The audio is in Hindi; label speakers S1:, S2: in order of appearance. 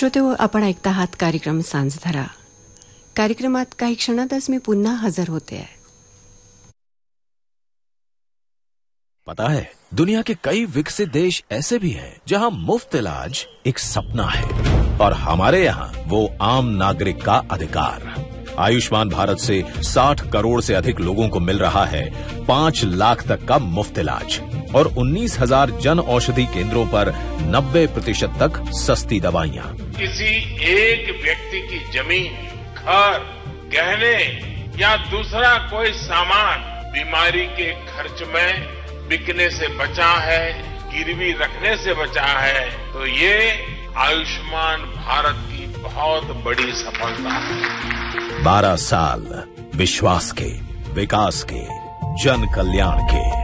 S1: श्रोतेहो, आपण ऐकता आहात कार्यक्रम सांजधरा. कार्यक्रमात काही क्षणातच मी पुन्हा हजर होते आहे.
S2: पता है, दुनिया के कई विकसित देश ऐसे भी हैं जहां मुफ्त इलाज एक सपना है और हमारे यहाँ वो आम नागरिक का अधिकार. आयुष्मान भारत से 60 करोड़ से अधिक लोगों को मिल रहा है 5 लाख तक का मुफ्त इलाज और 19,000 जन औषधि केंद्रों पर 90% तक सस्ती दवाइयाँ.
S3: किसी एक व्यक्ति की जमीन, घर, गहने या दूसरा कोई सामान बीमारी के खर्च में बिकने से बचा है, गिरवी रखने से बचा है, तो ये आयुष्मान भारत की बहुत बड़ी सफलता है.
S2: 12 साल विश्वास के, विकास के, जन कल्याण के.